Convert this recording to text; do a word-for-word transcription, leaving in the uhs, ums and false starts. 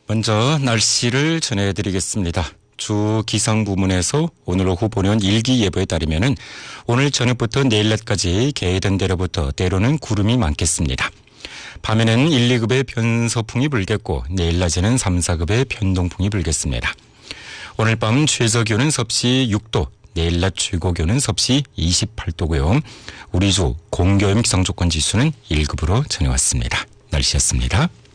먼저 날씨를 전해드리겠습니다. 주 기상부문에서 오늘 오후 보내온 일기예보에 따르면은 오늘 저녁부터 내일 낮까지 개이던 데로부터 때로는 구름이 많겠습니다. 밤에는 일, 이 급의 변서풍이 불겠고 내일 낮에는 삼, 사 급의 변동풍이 불겠습니다. 오늘 밤 최저기온은 섭씨 육 도, 내일 낮 최고기온은 섭씨 이십팔 도고요. 우리 주 공기오염 기상조건 지수는 일 급으로 전해왔습니다. 날씨였습니다.